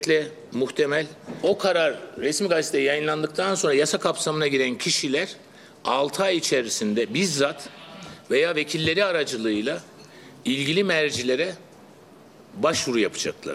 muhtemel. O karar resmi gazetede yayınlandıktan sonra yasa kapsamına giren kişiler 6 ay içerisinde bizzat veya vekilleri aracılığıyla ilgili mercilere başvuru yapacaklar.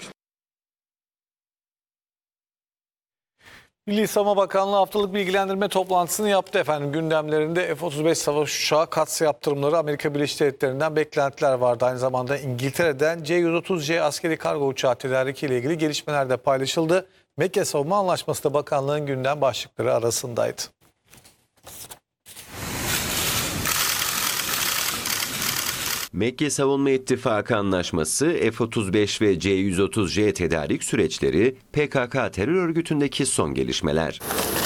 Milli Savunma Bakanlığı haftalık bilgilendirme toplantısını yaptı efendim. Gündemlerinde F-35 savaş uçağı katsa yaptırımları, Amerika Birleşik Devletleri'nden beklentiler vardı. Aynı zamanda İngiltere'den C-130J askeri kargo uçağı tedariki ile ilgili gelişmeler de paylaşıldı. Mekke Savunma Anlaşması da bakanlığın gündem başlıkları arasındaydı. Mekke Savunma İttifakı Anlaşması, F-35 ve C-130J tedarik süreçleri, PKK terör örgütündeki son gelişmeler.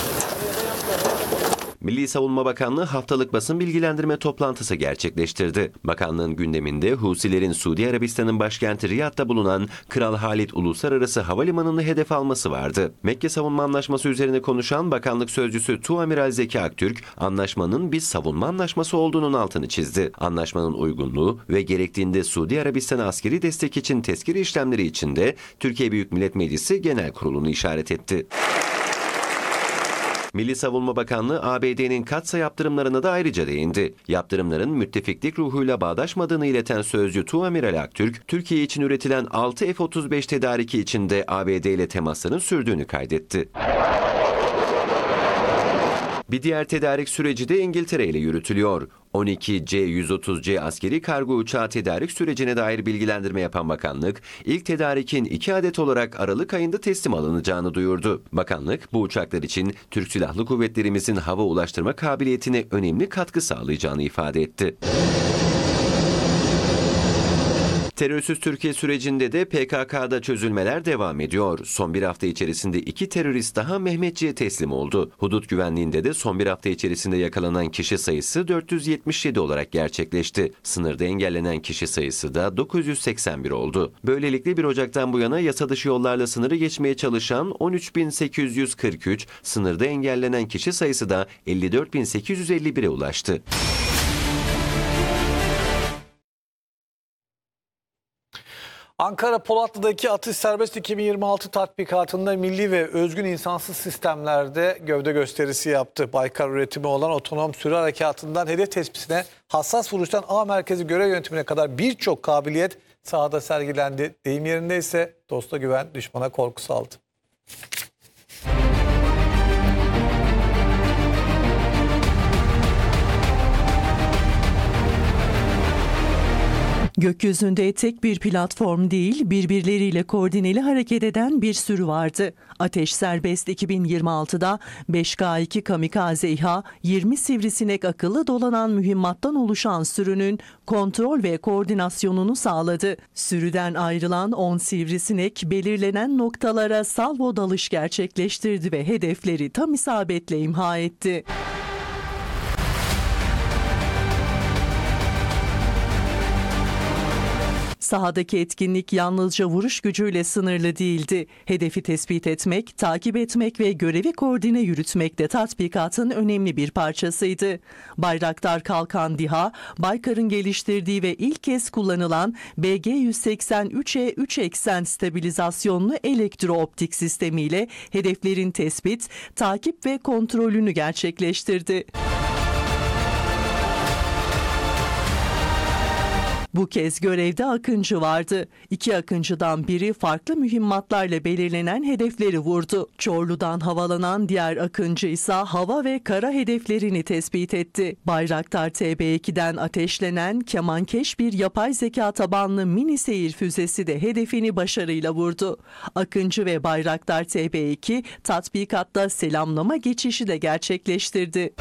Milli Savunma Bakanlığı haftalık basın bilgilendirme toplantısı gerçekleştirdi. Bakanlığın gündeminde Husilerin Suudi Arabistan'ın başkenti Riyad'da bulunan Kral Halid Uluslararası Havalimanı'nı hedef alması vardı. Mekke Savunma Anlaşması üzerine konuşan Bakanlık Sözcüsü Tuamiral Zeki Aktürk, anlaşmanın bir savunma anlaşması olduğunun altını çizdi. Anlaşmanın uygunluğu ve gerektiğinde Suudi Arabistan'a askeri destek için tezkere işlemleri için de Türkiye Büyük Millet Meclisi Genel Kurulu'nu işaret etti. Milli Savunma Bakanlığı ABD'nin katsa yaptırımlarına da ayrıca değindi. Yaptırımların müttefiklik ruhuyla bağdaşmadığını ileten sözcü Tuamiral Aktürk, Türkiye için üretilen 6 F-35 tedariki için de ABD ile temasların sürdüğünü kaydetti. Bir diğer tedarik süreci de İngiltere ile yürütülüyor. 12 C-130C askeri kargo uçağı tedarik sürecine dair bilgilendirme yapan bakanlık, ilk tedarikin 2 adet olarak Aralık ayında teslim alınacağını duyurdu. Bakanlık, bu uçaklar için Türk Silahlı Kuvvetlerimizin hava ulaştırma kabiliyetine önemli katkı sağlayacağını ifade etti. Terörsüz Türkiye sürecinde de PKK'da çözülmeler devam ediyor. Son bir hafta içerisinde 2 terörist daha Mehmetçi'ye teslim oldu. Hudut güvenliğinde de son bir hafta içerisinde yakalanan kişi sayısı 477 olarak gerçekleşti. Sınırda engellenen kişi sayısı da 981 oldu. Böylelikle 1 Ocak'tan bu yana yasa dışı yollarla sınırı geçmeye çalışan 13.843, sınırda engellenen kişi sayısı da 54.851'e ulaştı. Ankara Polatlı'daki Atış Serbest 2026 tatbikatında milli ve özgün insansız sistemlerde gövde gösterisi yaptı. Baykar üretimi olan otonom sürü harekatından hedef tespitine, hassas vuruştan ağ merkezi görev yönetimine kadar birçok kabiliyet sahada sergilendi. Deyim yerinde ise dosta güven, düşmana korku saldı. Gökyüzünde tek bir platform değil, birbirleriyle koordineli hareket eden bir sürü vardı. Ateş Serbest 2026'da 5K2 kamikaze İHA, 20 sivrisinek akıllı dolanan mühimmattan oluşan sürünün kontrol ve koordinasyonunu sağladı. Sürüden ayrılan 10 sivrisinek belirlenen noktalara salvo dalış gerçekleştirdi ve hedefleri tam isabetle imha etti. Sahadaki etkinlik yalnızca vuruş gücüyle sınırlı değildi. Hedefi tespit etmek, takip etmek ve görevi koordine yürütmek de tatbikatın önemli bir parçasıydı. Bayraktar Kalkan DİHA, Baykar'ın geliştirdiği ve ilk kez kullanılan BG-183'e 3 eksen stabilizasyonlu elektrooptik sistemiyle hedeflerin tespit, takip ve kontrolünü gerçekleştirdi. Bu kez görevde Akıncı vardı. 2 Akıncı'dan biri farklı mühimmatlarla belirlenen hedefleri vurdu. Çorlu'dan havalanan diğer Akıncı ise hava ve kara hedeflerini tespit etti. Bayraktar TB2'den ateşlenen kemankeş bir yapay zeka tabanlı mini seyir füzesi de hedefini başarıyla vurdu. Akıncı ve Bayraktar TB2 tatbikatta selamlama geçişi de gerçekleştirdi.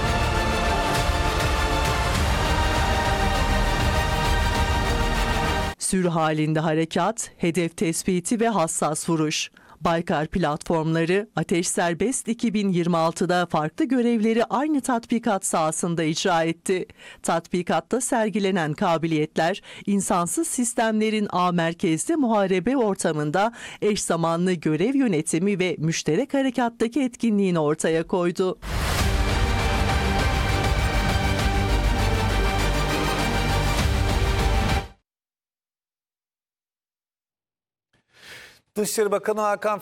Sürü halinde harekat, hedef tespiti ve hassas vuruş. Baykar platformları Ateş Serbest 2026'da farklı görevleri aynı tatbikat sahasında icra etti. Tatbikatta sergilenen kabiliyetler, insansız sistemlerin ağ merkezli muharebe ortamında eş zamanlı görev yönetimi ve müşterek harekattaki etkinliğini ortaya koydu. Dışişleri Bakanı Hakan